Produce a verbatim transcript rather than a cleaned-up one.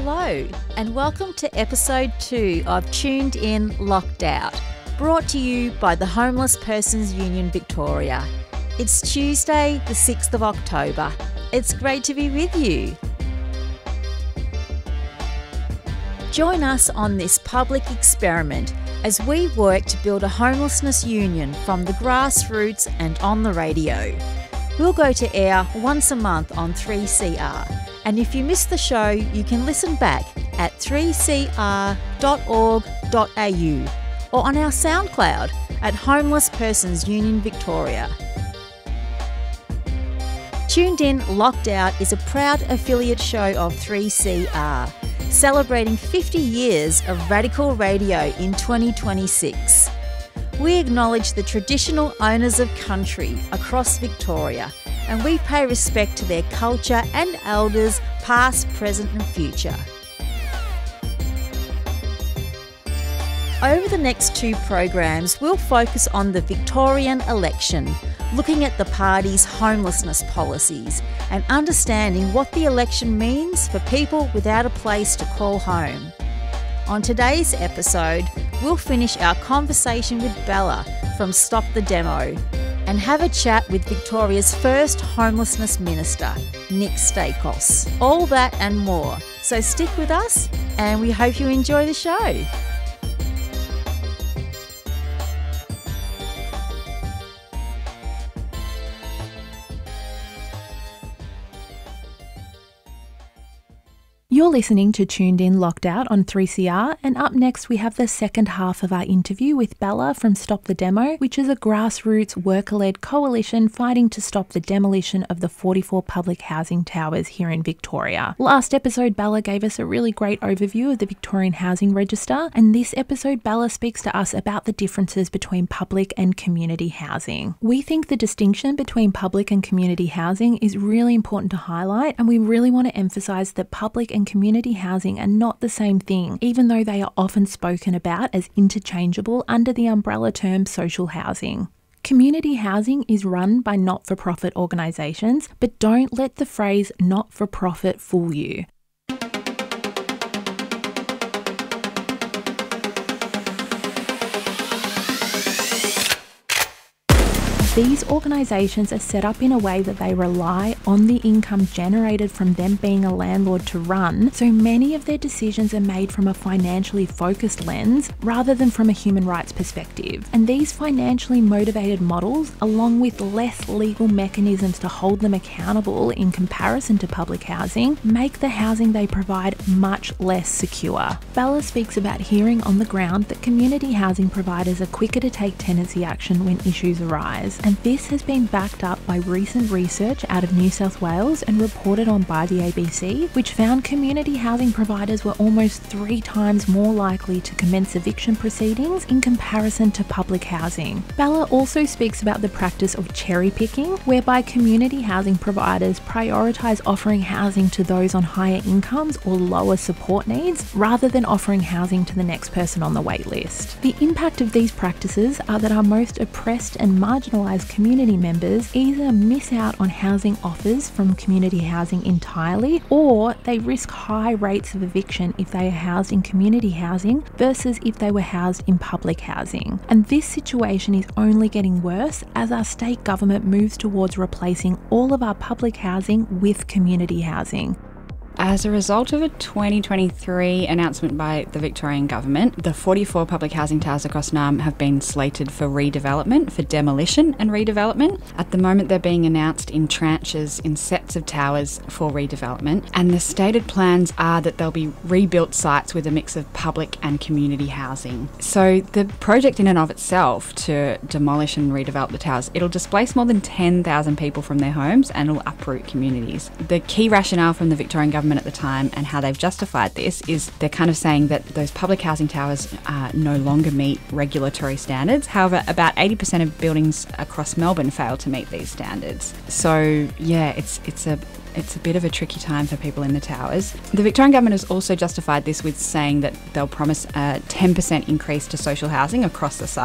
Hello, and welcome to episode two of Tuned In Locked Out, brought to you by the Homeless Persons Union Victoria. It's Tuesday, the sixth of October. It's great to be with you. Join us on this public experiment as we work to build a homelessness union from the grassroots and on the radio. We'll go to air once a month on three C R, and if you miss the show, you can listen back at three c r dot org dot a u or on our SoundCloud at Homeless Persons Union Victoria. Tuned In Locked Out is a proud affiliate show of three C R, celebrating fifty years of radical radio in twenty twenty-six. We acknowledge the traditional owners of country across Victoria, and we pay respect to their culture and elders past, present and future. Over the next two programs, we'll focus on the Victorian election, looking at the party's homelessness policies and understanding what the election means for people without a place to call home. On today's episode, we'll finish our conversation with Bella from Stop the Demo and have a chat with Victoria's first homelessness minister, Nick Stakos. All that and more. So stick with us and we hope you enjoy the show. You're listening to Tuned In Locked Out on three C R, and up next we have the second half of our interview with Bella from Stop the Demo, which is a grassroots worker-led coalition fighting to stop the demolition of the forty-four public housing towers here in Victoria. Last episode, Bella gave us a really great overview of the Victorian Housing Register, and this episode Bella speaks to us about the differences between public and community housing. We think the distinction between public and community housing is really important to highlight, and we really want to emphasise that public and community housing are not the same thing, even though they are often spoken about as interchangeable under the umbrella term social housing. Community housing is run by not-for-profit organisations, but don't let the phrase not-for-profit fool you. These organisations are set up in a way that they rely on the income generated from them being a landlord to run, so many of their decisions are made from a financially focused lens rather than from a human rights perspective. And these financially motivated models, along with less legal mechanisms to hold them accountable in comparison to public housing, make the housing they provide much less secure. Bella speaks about hearing on the ground that community housing providers are quicker to take tenancy action when issues arise. And this has been backed up by recent research out of New South Wales and reported on by the A B C, which found community housing providers were almost three times more likely to commence eviction proceedings in comparison to public housing. Bella also speaks about the practice of cherry picking, whereby community housing providers prioritise offering housing to those on higher incomes or lower support needs, rather than offering housing to the next person on the wait list. The impact of these practices are that our most oppressed and marginalised community members either miss out on housing offers from community housing entirely, or they risk high rates of eviction if they are housed in community housing versus if they were housed in public housing. And this situation is only getting worse as our state government moves towards replacing all of our public housing with community housing. As a result of a twenty twenty-three announcement by the Victorian Government, the forty-four public housing towers across Naarm have been slated for redevelopment, for demolition and redevelopment. At the moment, they're being announced in tranches, in sets of towers for redevelopment, and the stated plans are that they'll be rebuilt sites with a mix of public and community housing. So the project in and of itself to demolish and redevelop the towers, it'll displace more than ten thousand people from their homes and it'll uproot communities. The key rationale from the Victorian Government at the time and how they've justified this is they're kind of saying that those public housing towers uh, no longer meet regulatory standards. However, about eighty percent of buildings across Melbourne fail to meet these standards. So yeah, it's it's a it's a bit of a tricky time for people in the towers. The Victorian Government has also justified this with saying that they'll promise a ten percent increase to social housing across the site.